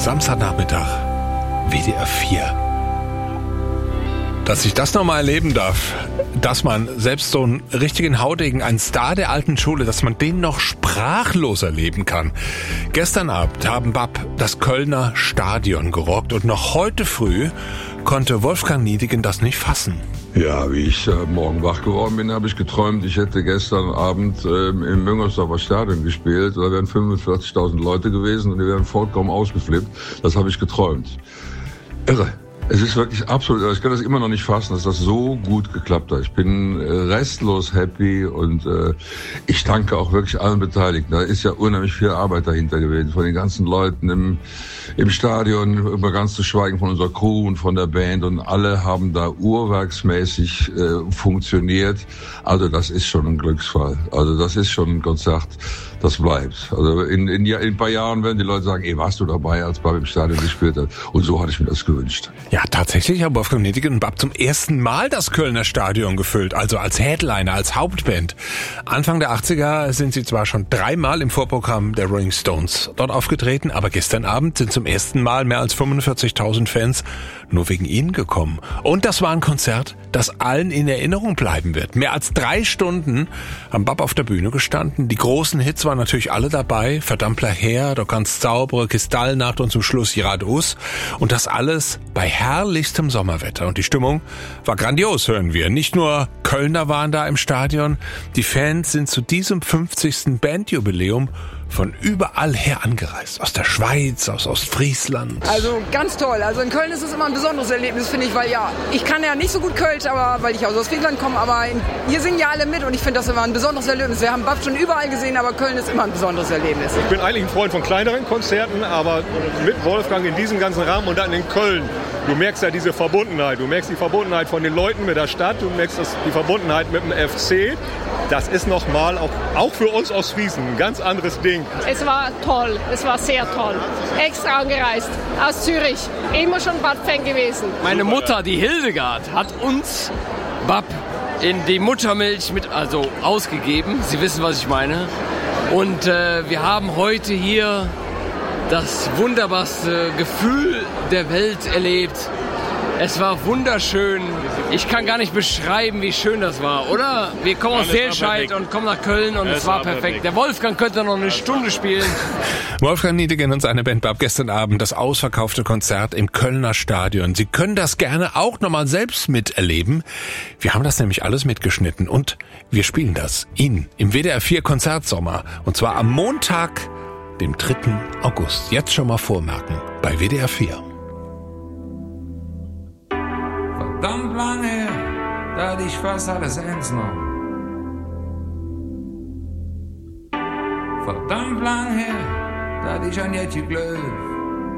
Samstagnachmittag, WDR 4. Dass ich das nochmal erleben darf, dass man selbst so einen richtigen Haudegen, einen Star der alten Schule, dass man den noch sprachlos erleben kann. Gestern Abend haben BAP das Kölner Stadion gerockt und noch heute früh konnte Wolfgang Niedecken das nicht fassen. Ja, wie ich morgen wach geworden bin, habe ich geträumt, ich hätte gestern Abend im Müngersdorfer Stadion gespielt. Da wären 45.000 Leute gewesen und die wären vollkommen ausgeflippt. Das habe ich geträumt. Irre. Es ist wirklich absolut, ich kann das immer noch nicht fassen, dass das so gut geklappt hat. Ich bin restlos happy und ich danke auch wirklich allen Beteiligten. Da ist ja unheimlich viel Arbeit dahinter gewesen, von den ganzen Leuten im Stadion, über ganz zu schweigen von unserer Crew und von der Band, und alle haben da uhrwerksmäßig funktioniert. Also das ist schon ein Glücksfall. Also das ist schon ein Konzert, das bleibt. Also in ein paar Jahren werden die Leute sagen, warst du dabei, als BAP im Stadion gespielt hat? Und so hatte ich mir das gewünscht. Ja, tatsächlich haben Wolfgang Niedecken und BAP zum ersten Mal das Kölner Stadion gefüllt, also als Headliner, als Hauptband. Anfang der 80er sind sie zwar schon 3-mal im Vorprogramm der Rolling Stones dort aufgetreten, aber gestern Abend sind zum ersten Mal mehr als 45.000 Fans nur wegen ihnen gekommen. Und das war ein Konzert, das allen in Erinnerung bleiben wird. Mehr als 3 Stunden haben BAP auf der Bühne gestanden. Die großen Hits waren natürlich alle dabei. Verdammtler Herr, Du kannst zaubere, Kristallnacht und zum Schluss Giradeus. Und das alles bei herrlichstem Sommerwetter. Und die Stimmung war grandios, hören wir. Nicht nur Kölner waren da im Stadion. Die Fans sind zu diesem 50. Bandjubiläum von überall her angereist. Aus der Schweiz, aus Ostfriesland. Also ganz toll. Also in Köln ist es immer ein besonderes Erlebnis, finde ich, weil ich kann ja nicht so gut Kölsch, aber weil ich aus Ostfriesland komme, aber hier singen ja alle mit und ich finde das immer ein besonderes Erlebnis. Wir haben BAP schon überall gesehen, aber Köln ist immer ein besonderes Erlebnis. Ich bin eigentlich ein Freund von kleineren Konzerten, aber mit Wolfgang in diesem ganzen Rahmen und dann in Köln. Du merkst ja diese Verbundenheit. Du merkst die Verbundenheit von den Leuten mit der Stadt. Du merkst die Verbundenheit mit dem FC. Das ist nochmal auch für uns Ostfriesen ein ganz anderes Ding. Es war toll. Es war sehr toll. Extra angereist aus Zürich. Immer schon BAP-Fan gewesen. Meine Mutter, die Hildegard, hat uns BAP in die Muttermilch ausgegeben. Sie wissen, was ich meine. Und wir haben heute hier das wunderbarste Gefühl der Welt erlebt. Es war wunderschön. Ich kann gar nicht beschreiben, wie schön das war, oder? Wir kommen aus Selscheid und kommen nach Köln und es war perfekt. Der Wolfgang könnte noch eine Stunde spielen. Wolfgang Niedecken und seine Band BAP gestern Abend das ausverkaufte Konzert im Kölner Stadion. Sie können das gerne auch nochmal selbst miterleben. Wir haben das nämlich alles mitgeschnitten und wir spielen das Ihnen im WDR 4 Konzertsommer. Und zwar am Montag, dem 3. August. Jetzt schon mal vormerken bei WDR 4. Verdammt lange her, da hatte ich fast alles eins noch. Verdammt lang her, da hatte ich ein Jätchen Glück.